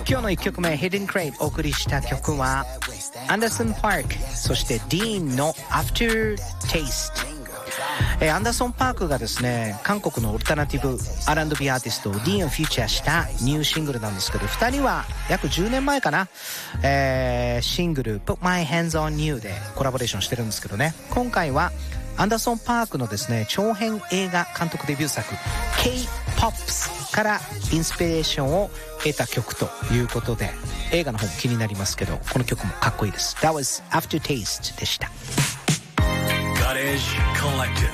今日の1曲目 Hidden Crate お送りした曲はアンダーソン・パーク、そしてディーンの After Taste。アンダーソン・パークがですね、韓国のオルタナティブ R&B アーティストディーンをフィーチャーしたニューシングルなんですけど、2人は約10年前かな、シングル Put My Hands On You でコラボレーションしてるんですけどね、今回はアンダーソン・パークのですね、長編映画監督デビュー作 K-POPs からインスピレーションを得た曲ということで、映画の方も気になりますけど、この曲もかっこいいです。 That was After Taste でした。 Cottage Collective.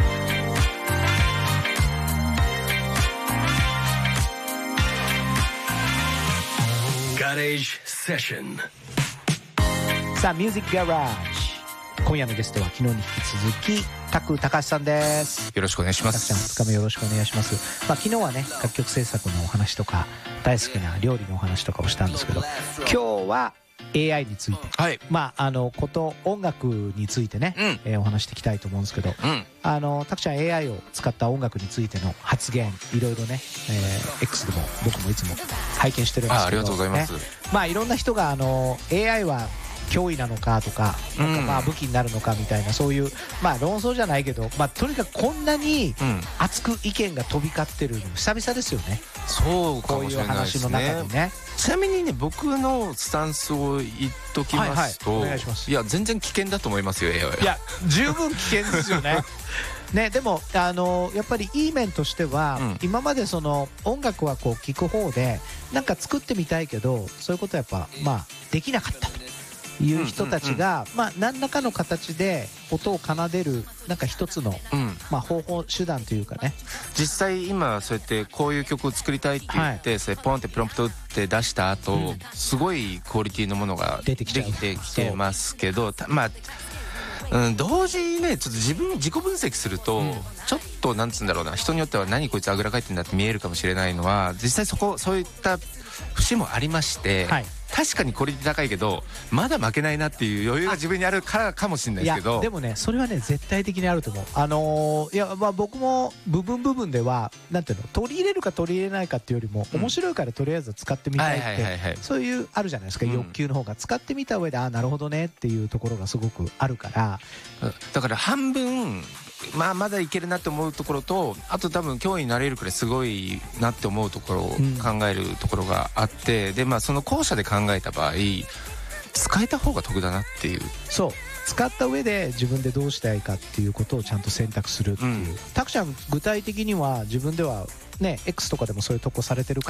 Cottage Session. さあ、ミュージックガラージ、今夜のゲストは昨日に引き続きタク高橋さんです。 よろしくお願いします。 タクちゃん2日目よろしくお願いします。昨日はね、楽曲制作のお話とか大好きな料理のお話とかをしたんですけど、今日はAI について、 はい、 音楽についてね、お話していきたいと思うんですけど、タクちゃん AI を使った音楽についての発言、いろいろね、X でも僕もいつも拝見してるんですけど、 ありがとうございます、 ね、いろんな人がAI は脅威なのかとか、なんか武器になるのかみたいな、そういう論争じゃないけど、とにかくこんなに熱く意見が飛び交ってるの久々ですよね。 そうかもしれないですね。 こういう話の中でね。 ちなみにね、僕のスタンスを言っときますと、 お願いします。 いや全然危険だと思いますよ AI は。 いや十分危険ですよね。ね、でもやっぱりいい面としては、今までその音楽はこう聴く方でなんか作ってみたいけど、そういうことはやっぱできなかったという人たちが、何らかの形で音を奏でるなんか一つの、方法手段というかね。 実際今そうやってこういう曲を作りたいって言って、それポンってプロンプト打って出した後、すごいクオリティのものができてきてますけど、同時にね、ちょっと自己分析すると、ちょっとなんつうんだろうな、人によっては何こいつあぐらかいてんだって見えるかもしれないのは、実際そういった節もありまして、確かにクオリティ高いけどまだ負けないなっていう余裕が自分にあるからかもしれないですけど、 いやでもね、それはね絶対的にあると思う。いや僕も部分ではなんていうの、取り入れるか取り入れないかっていうよりも、面白いからとりあえず使ってみたいって、そういうあるじゃないですか、欲求の方が。使ってみた上でなるほどねっていうところがすごくあるから、 だから半分まだいけるなって思うところと、あと多分脅威になれるくらいすごいなって思うところを考えるところがあって、でその後者で考えた場合使えた方が得だなっていう。 そう、使った上で自分でどうしたいかっていうことをちゃんと選択するっていう。タクちゃん具体的には自分ではね、X とかでもそういうとこされてるから、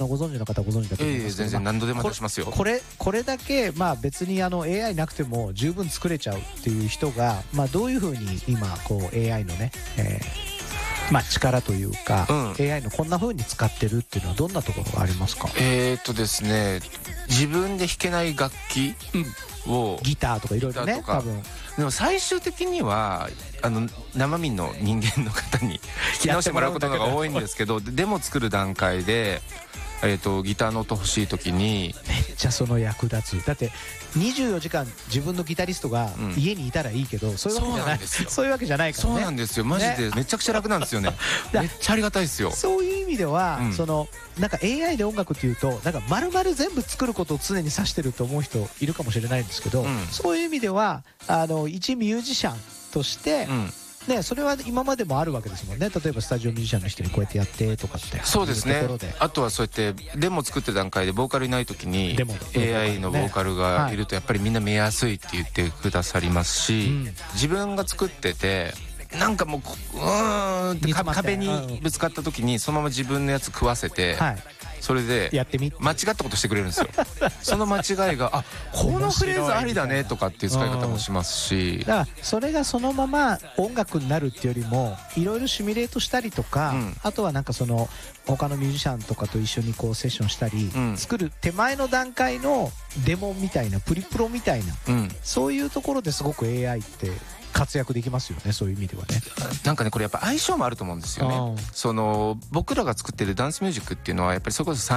ご存知の方はご存知だと思いますけど、 全然何度でも出しますよ。 これだけ別にAI なくても十分作れちゃうっていう人が、どういうふうに今こう AI のね、力というか、AI のこんな風に使ってるっていうのはどんなところがありますか？ ですね、自分で弾けない楽器を、 ギターとかいろいろね、多分。 でも最終的には生身の人間の方に弾き直してもらうことが多いんですけど、デモ作る段階でギターの音欲しい時にめっちゃその役立つ。だって24時間自分のギタリストが家にいたらいいけど、そういうわけじゃない。そういうわけじゃないからね。 そうなんですよ、マジでめちゃくちゃ楽なんですよね。めっちゃありがたいですよ。 そういう意味では、なんか AI で音楽っていうとなんか丸々全部作ることを常に指してると思う人いるかもしれないんですけど、そういう意味では一ミュージシャンとして、それは今までもあるわけですもんね。例えばスタジオミュージシャンの人にこうやってやってとかって。 そうですね。あとはそうやってデモ作ってる段階でボーカルいない時に AI のボーカルがいるとやっぱりみんな見やすいって言ってくださりますし、自分が作っててなんかもうって壁にぶつかった時にそのまま自分のやつ食わせて、それで間違ったことしてくれるんですよ。その間違いがこのフレーズありだねとかっていう使い方もしますし、 だからそれがそのまま音楽になるっていうよりもいろいろシミュレートしたりとか、あとはなんかその他のミュージシャンとかと一緒にこうセッションしたり、作る手前の段階のデモみたいなプリプロみたいな、そういうところですごく AI って活躍できますよね。そういう意味ではね。 なんかね、これやっぱ相性もあると思うんですよね。僕らが作ってるダンスミュージックっていうのはやっぱりそれこそ